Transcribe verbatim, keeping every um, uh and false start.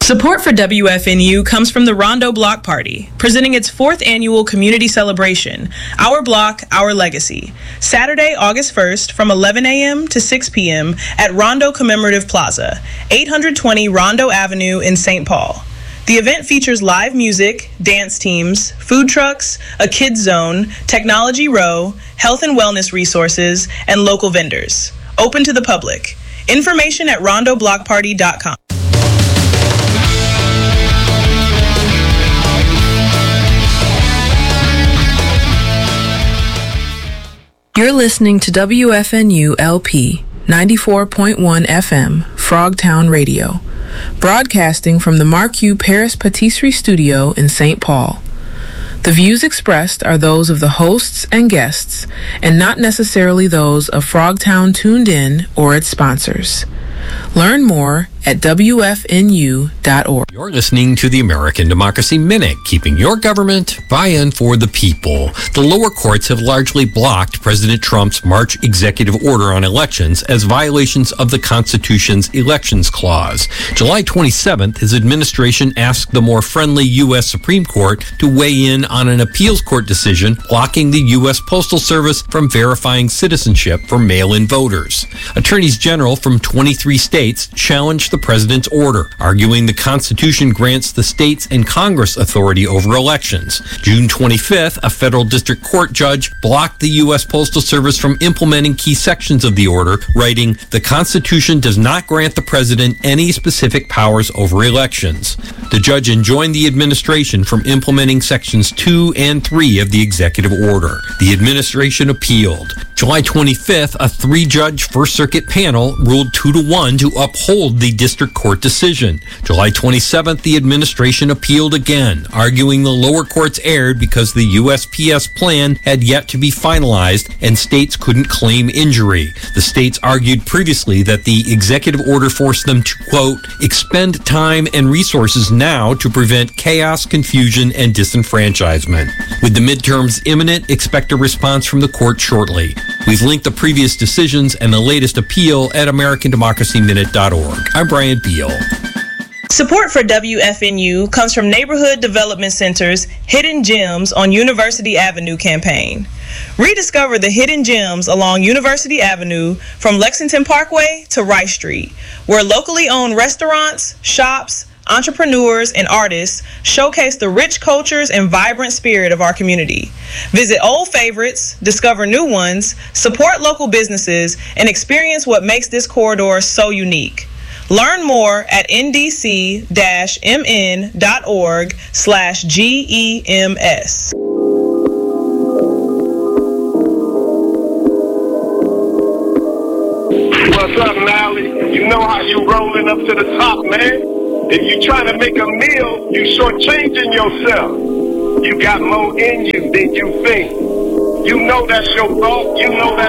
Support for W F N U comes from the Rondo Block Party, presenting its fourth annual community celebration, Our Block, Our Legacy, Saturday, August first from eleven a.m. to six p.m. at Rondo Commemorative Plaza, eight twenty Rondo Avenue in Saint Paul. The event features live music, dance teams, food trucks, a kids zone, technology row, health and wellness resources, and local vendors. Open to the public. Information at rondo block party dot com. You're listening to W F N U L P ninety-four point one F M, Frogtown Radio, broadcasting from the Marquis Paris Patisserie Studio in Saint Paul. The views expressed are those of the hosts and guests, and not necessarily those of Frogtown Tuned In or its sponsors. Learn more at W F N U dot org. You're listening to the American Democracy Minute, keeping your government buy-in for the people. The lower courts have largely blocked President Trump's March executive order on elections as violations of the Constitution's Elections Clause. July twenty-seventh, his administration asked the more friendly U S Supreme Court to weigh in on an appeals court decision blocking the U S Postal Service from verifying citizenship for mail-in voters. Attorneys general from twenty-three states challenged the president's order, arguing the Constitution grants the states and Congress authority over elections. June twenty-fifth, a federal district court judge blocked the U S Postal Service from implementing key sections of the order, writing, "The Constitution does not grant the president any specific powers over elections." The judge enjoined the administration from implementing sections two and three of the executive order. The administration appealed. July twenty-fifth, a three-judge First Circuit panel ruled two to one to uphold the district court decision. July twenty-seventh, the administration appealed again, arguing the lower courts erred because the U S P S plan had yet to be finalized and states couldn't claim injury. The states argued previously that the executive order forced them to, quote, expend time and resources now to prevent chaos, confusion, and disenfranchisement. With the midterms imminent, expect a response from the court shortly. We've linked the previous decisions and the latest appeal at american democracy minute dot org. I'm Brian Beal. Support for W F N U comes from Neighborhood Development Center's Hidden Gems on University Avenue campaign. Rediscover the hidden gems along University Avenue from Lexington Parkway to Rice Street, where locally owned restaurants, shops, entrepreneurs, and artists showcase the rich cultures and vibrant spirit of our community. Visit old favorites, discover new ones, support local businesses, and experience what makes this corridor so unique. Learn more at n d c dash m n dot org slash G E M S. What's up, Nally? You know how you rolling up to the top, man. If you trying to make a meal, you shortchanging yourself. You got more in you than you think. You know that's your thought. You know that's